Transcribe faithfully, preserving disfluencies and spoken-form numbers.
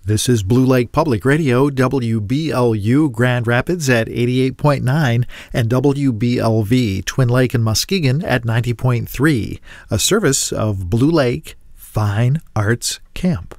This is Blue Lake Public Radio, W B L U Grand Rapids at eighty-eight point nine and W B L V Twin Lake and Muskegon at ninety point three, a service of Blue Lake Fine Arts Camp.